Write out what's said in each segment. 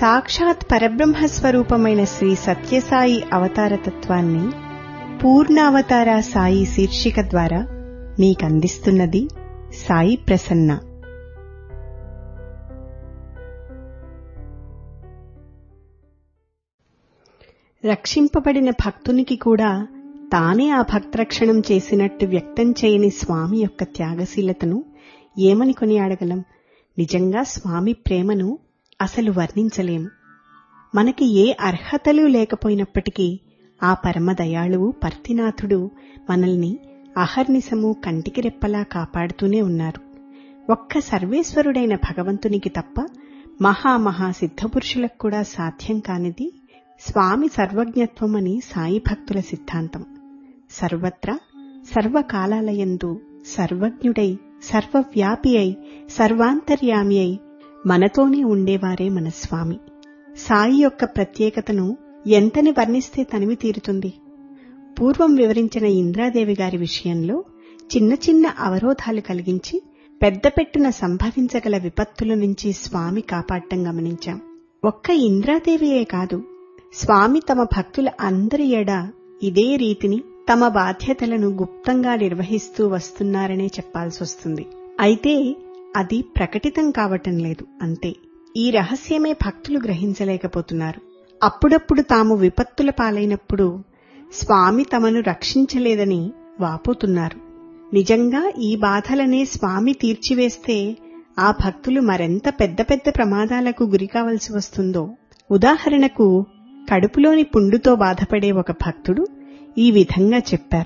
సాక్షాత్ పరబ్రహ్మస్వరూపమైన శ్రీ సత్యసాయి అవతారతత్వాన్ని పూర్ణావతార సాయి శీర్షిక ద్వారా మీకందిస్తున్నది సాయి ప్రసన్న. రక్షింపబడిన భక్తునికి కూడా తానే ఆ భక్తరక్షణం చేసినట్టు వ్యక్తం చేయని స్వామి యొక్క త్యాగశీలతను ఏమని కొనియాడగలం? నిజంగా స్వామి ప్రేమను అసలు వర్ణించలేము. మనకి ఏ అర్హతలు లేకపోయినప్పటికీ ఆ పరమదయాళువు పర్తినాథుడు మనల్ని అహర్నిశము కంటికి రెప్పలా కాపాడుతూనే ఉన్నారు. ఒక్క సర్వేశ్వరుడైన భగవంతునికి తప్ప మహామహా సిద్ధపురుషులకు కూడా సాధ్యం కానిది స్వామి సర్వజ్ఞత్వం అని సాయి భక్తుల సిద్ధాంతం. సర్వత్రా సర్వకాలాలయందు సర్వజ్ఞుడై సర్వవ్యాపి అయి సర్వాంతర్యామి అయి మనతోనే ఉండేవారే మన స్వామి. సాయి యొక్క ప్రత్యేకతను ఎంతని వర్ణిస్తే తనివి తీరుతుంది? పూర్వం వివరించిన ఇంద్రాదేవి గారి విషయంలో చిన్న చిన్న అవరోధాలు కలిగించి పెద్ద పెట్టున సంభవించగల విపత్తుల నుంచి స్వామి కాపాడటం గమనించాం. ఒక్క ఇంద్రాదేవియే కాదు, స్వామి తమ భక్తుల అందరి ఎడ ఇదే రీతిని తమ బాధ్యతలను గుప్తంగా నిర్వహిస్తూ వస్తున్నారనే చెప్పాల్సొస్తుంది. అయితే అది ప్రకటితం కావటం లేదు అంతే. ఈ రహస్యమే భక్తులు గ్రహించలేకపోతున్నారు. అప్పుడప్పుడు తాము విపత్తుల పాలైనప్పుడు స్వామి తమను రక్షించలేదని వాపోతున్నారు. నిజంగా ఈ బాధలనే స్వామి తీర్చివేస్తే ఆ భక్తులు మరెంత పెద్ద పెద్ద ప్రమాదాలకు గురికావలసి వస్తుందో. ఉదాహరణకు కడుపులోని పుండుతో బాధపడే ఒక భక్తుడు ఈ విధంగా చెప్పారు: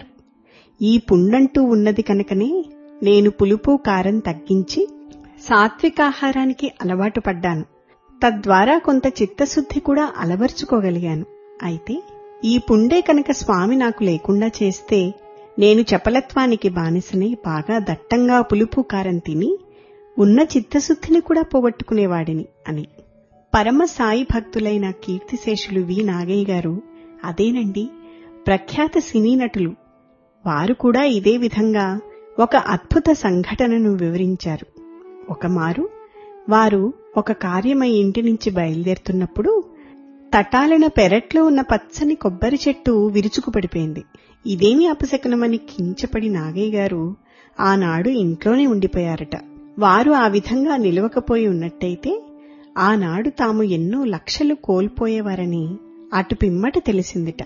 ఈ పుండంటూ ఉన్నది కనుకనే నేను పులుపు కారం తగ్గించి సాత్వికాహారానికి అలవాటు పడ్డాను. తద్వారా కొంత చిత్తశుద్ధి కూడా అలవర్చుకోగలిగాను. అయితే ఈ పుండే కనుక స్వామి నాకు లేకుండా చేస్తే నేను చపలత్వానికి బానిసనై బాగా దట్టంగా పులుపు కారం తిని ఉన్న చిత్తశుద్ధిని కూడా పోగొట్టుకునేవాడిని అని. పరమ సాయి భక్తులైన కీర్తిశేషులు వి నాగయ్య గారు అదేనండి ప్రఖ్యాత సినీ నటులు. వారు కూడా ఇదే విధంగా ఒక అద్భుత సంఘటనను వివరించారు. ఒకమారు వారు ఒక కార్యమై ఇంటి నుంచి బయలుదేరుతున్నప్పుడు తటాలన పెరట్లో ఉన్న పచ్చని కొబ్బరి చెట్టు విరుచుకుపడిపోయింది. ఇదేమి అపశకునమని కించపడి నాగయ్య గారు ఆనాడు ఇంట్లోనే ఉండిపోయారట. వారు ఆ విధంగా నిలవకపోయి ఉన్నట్టయితే ఆనాడు తాము ఎన్నో లక్షలు కోల్పోయేవారని అటు పిమ్మట తెలిసిందిట.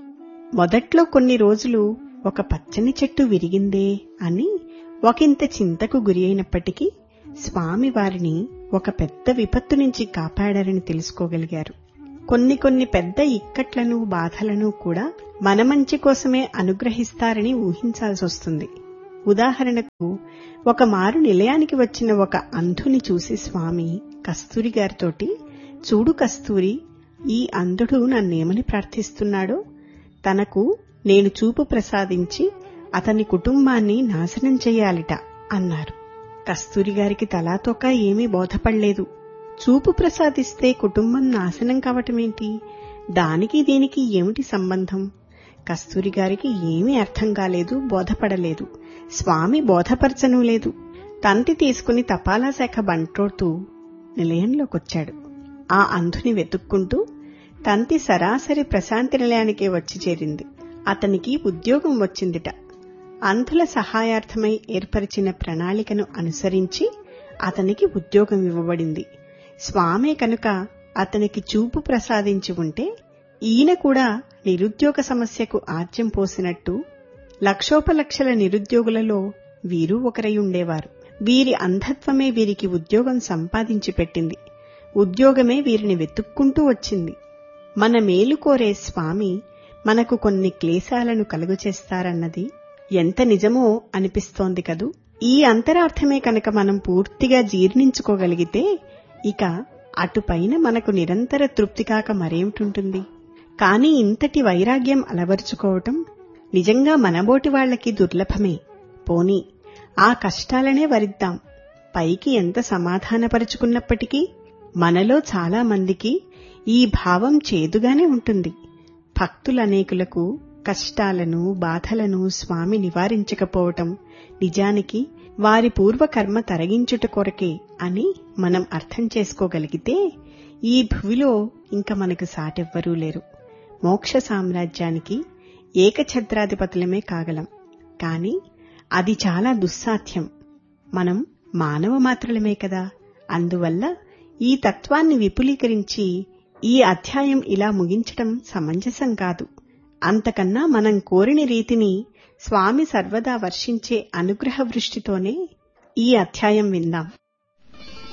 మొదట్లో కొన్ని రోజులు ఒక పచ్చని చెట్టు విరిగిందే అని ఒకంత చింతకు గురి అయినప్పటికీ స్వామి వారిని ఒక పెద్ద విపత్తు నుంచి కాపాడారని తెలుసుకోగలిగారు. కొన్ని పెద్ద ఇక్కట్లను బాధలను కూడా మన మంచి కోసమే అనుగ్రహిస్తారని ఊహించాల్సొస్తుంది. ఉదాహరణకు ఒక మారు నిలయానికి వచ్చిన ఒక అంధుని చూసి స్వామి కస్తూరి గారితోటి, చూడు కస్తూరి, ఈ అంధుడు నన్నేమని ప్రార్థిస్తున్నాడో, తనకు నేను చూపు ప్రసాదించి అతని కుటుంబాన్ని నాశనం చెయ్యాలిట అన్నారు. కస్తూరి గారికి తలాతోక ఏమీ బోధపడలేదు. చూపు ప్రసాదిస్తే కుటుంబం నాశనం కావటమేంటి? దానికి దీనికి ఏమిటి సంబంధం? కస్తూరి గారికి ఏమీ అర్థం కాలేదు, బోధపడలేదు. స్వామి బోధపరచనూ లేదు. తంతి తీసుకుని తపాలా శాఖ బంట్రోడుతూ నిలయంలోకొచ్చాడు. ఆ అంధుని వెతుక్కుంటూ తంతి సరాసరి ప్రశాంతి నిలయానికే వచ్చి చేరింది. అతనికి ఉద్యోగం వచ్చిందిట. అంధుల సహాయార్థమై ఏర్పరిచిన ప్రణాళికను అనుసరించి అతనికి ఉద్యోగం ఇవ్వబడింది. స్వామే కనుక అతనికి చూపు ప్రసాదించి ఉంటే ఈయన కూడా నిరుద్యోగ సమస్యకు ఆజ్యం పోసినట్టు లక్షోపలక్షల నిరుద్యోగులలో వీరు ఒకరై ఉండేవారు. వీరి అంధత్వమే వీరికి ఉద్యోగం సంపాదించి పెట్టింది. ఉద్యోగమే వీరిని వెతుక్కుంటూ వచ్చింది. మన మేలు కోరే స్వామి మనకు కొన్ని క్లేశాలను కలుగచేస్తారన్నది ఎంత నిజమో అనిపిస్తోంది కదూ. ఈ అంతరార్థమే కనుక మనం పూర్తిగా జీర్ణించుకోగలిగితే ఇక అటుపైన మనకు నిరంతర తృప్తి కాక మరేమిటుంటుంది? కాని ఇంతటి వైరాగ్యం అలవరుచుకోవటం నిజంగా మనబోటి వాళ్లకి దుర్లభమే. పోనీ ఆ కష్టాలనే వరిద్దాం. పైకి ఎంత సమాధానపరుచుకున్నప్పటికీ మనలో చాలా మందికి ఈ భావం చేదుగానే ఉంటుంది. భక్తులనేకులకు కష్టాలను బాధలను స్వామి నివారించకపోవటం నిజానికి వారి పూర్వకర్మ తరగించుట కొరకే అని మనం అర్థం చేసుకోగలిగితే ఈ భువిలో ఇంక మనకు సాటెవ్వరూ లేరు. మోక్ష సామ్రాజ్యానికి ఏకఛత్రాధిపతులమే కాగలం. కాని అది చాలా దుస్సాధ్యం. మనం మానవ మాత్రులమే కదా. అందువల్ల ఈ తత్వాన్ని విపులీకరించి ఈ అధ్యాయం ఇలా ముగించటం సమంజసం కాదు. అంతకన్నా మనం కోరిన రీతిని స్వామి సర్వదా వర్షించే అనుగ్రహ వృష్టితోనే ఈ అధ్యాయం విందాం.